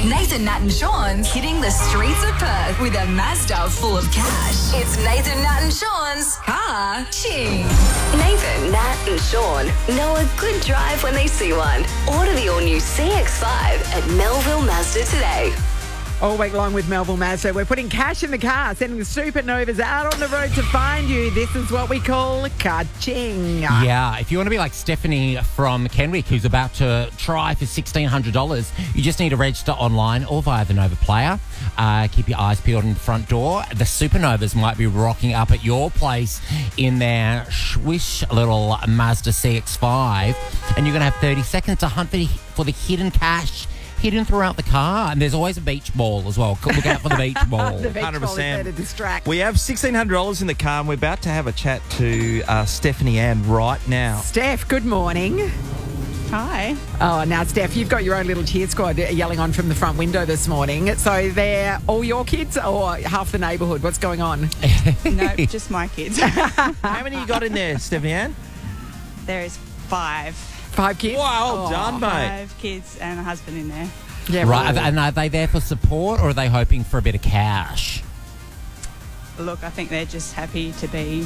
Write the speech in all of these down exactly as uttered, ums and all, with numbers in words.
Nathan, Nat and Sean's hitting the streets of Perth with a Mazda full of cash. It's Nathan, Nat and Sean's Car Ching. Nathan, Nat and Sean know a good drive when they see one. Order the all-new C X five at Melville Mazda today. All week long with Melville Mazda, we're putting cash in the car, sending the supernovas out on the road to find you. This is what we call ka-ching. Yeah, if you want to be like Stephanie from Kenwick, who's about to try for sixteen hundred dollars, you just need to register online or via the Nova Player. Uh, keep your eyes peeled on the front door. The supernovas might be rocking up at your place in their swish little Mazda C X five, and you're going to have thirty seconds to hunt for the, for the hidden cash hidden throughout the car, and there's always a beach ball as well. Look out for the beach ball. The beach one hundred percent. ball is there to distract. We have sixteen hundred dollars in the car, and we're about to have a chat to uh, Stephanie Ann right now. Steph, good morning. Hi. Oh, now, Steph, you've got your own little cheer squad yelling on from the front window this morning. So they're all your kids or half the neighbourhood? What's going on? No, just my kids. How many you got in there, Stephanie Ann? There is five. Five kids? Wow, well done, mate. Five kids and a husband in there. Yeah, Right, right. and are they there for support, or are they hoping for a bit of cash? Look, I think they're just happy to be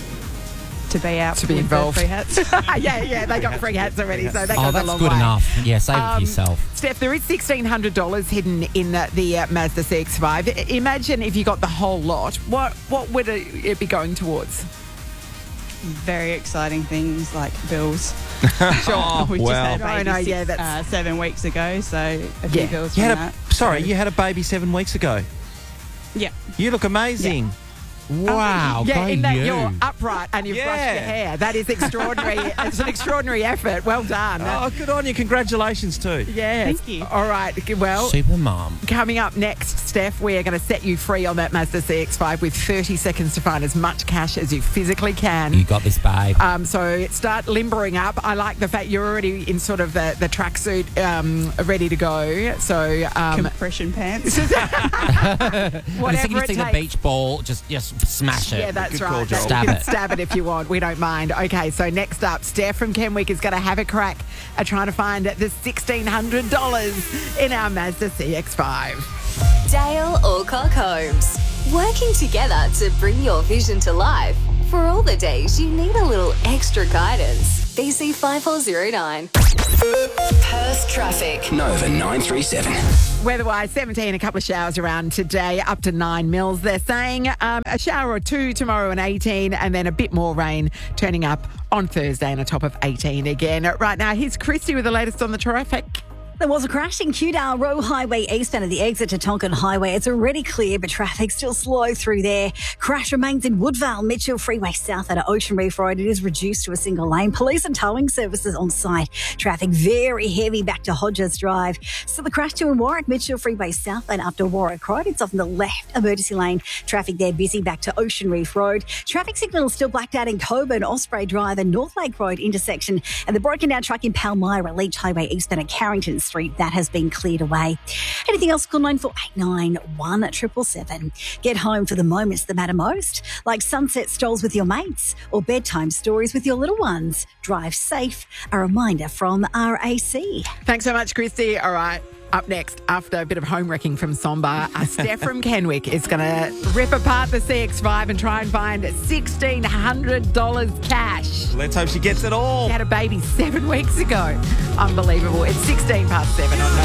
to be out To be with involved. the free hats. yeah, yeah, they got free hats already, so that Oh, goes a that's long good way. enough. Yeah, save it Um, for yourself. Steph, there is sixteen hundred dollars hidden in the, the uh, Mazda C X five. I- Imagine if you got the whole lot. What what would it, it be going towards? Very exciting things like bills. Oh, we wow. just had a No, baby no, six, yeah, that's- uh, seven weeks ago, so a few Yeah. bills You from had that. a, sorry, So, you had a baby seven weeks ago. yeah. You look amazing. Wow, yeah, go in that you. you're upright and you've brushed Yeah. your hair. That is extraordinary. It's an extraordinary effort. Well done. Oh, good on you. Congratulations, too. Yes. Thank you. All right. Well, Super mum. coming up next, Steph, we are going to set you free on that Mazda C X five with thirty seconds to find as much cash as you physically can. You got this, babe. Um, so start limbering up. I like the fact you're already in sort of the, the tracksuit um, ready to go. So um, Compression pants. I was whatever thinking it to see the takes. beach ball, just just smash it. Yeah, that's Good call, right. Joel. You Stab can it. Stab it if you want. We don't mind. Okay, so next up, Steph from Kenwick is going to have a crack at trying to find the sixteen hundred dollars in our Mazda C X five. Dale Alcock Homes. Working together to bring your vision to life. For all the days you need a little extra guidance. B C five four zero nine. Perth traffic. Nova nine three seven. Weather-wise, seventeen, a couple of showers around today, up to nine mils. They're saying um, a shower or two tomorrow and eighteen, and then a bit more rain turning up on Thursday and a top of eighteen again. Right now, here's Christy with the latest on the traffic. There was a crash in Kewdale Road Highway eastbound at the exit to Tonkin Highway. It's already clear, but traffic's still slow through there. Crash remains in Woodvale, Mitchell Freeway south out of Ocean Reef Road. It is reduced to a single lane. Police and towing services on site. Traffic very heavy back to Hodges Drive. So the crash to in Warwick, Mitchell Freeway south lane after Warwick Road. It's off in the left emergency lane. Traffic there busy back to Ocean Reef Road. Traffic signal still blacked out in Coburn, Osprey Drive and North Lake Road intersection. And the broken down truck in Palmyra, Leach Highway eastbound at Carrington Street. That has been cleared away. Anything else? Call nine four eight nine one seven seven. Get home for the moments that matter most, like sunset strolls with your mates or bedtime stories with your little ones. Drive safe. A reminder from R A C. Thanks so much, Christy. All right. Up next, after a bit of home wrecking from Somba, uh, Steph from Kenwick is going to rip apart the C X five and try and find sixteen hundred dollars cash. Let's hope she gets it all. She had a baby seven weeks ago. Unbelievable. It's sixteen past seven on Nova.